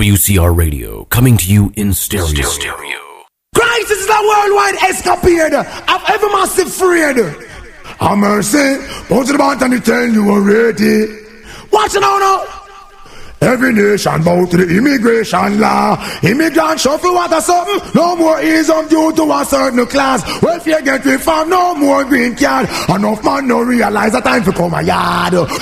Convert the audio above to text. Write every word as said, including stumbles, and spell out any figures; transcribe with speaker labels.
Speaker 1: W C R Radio, coming to you in stereo. stereo.
Speaker 2: Christ is a worldwide escapade of every massive afraid. Have mercy, go to the bottom and tell you already. Watch it now now. Every nation bow to the immigration law. Immigrant shuffle what or something. No more ism due to a certain class. Welfare get reformed, no more green card. Enough man no realize the time for come a yard.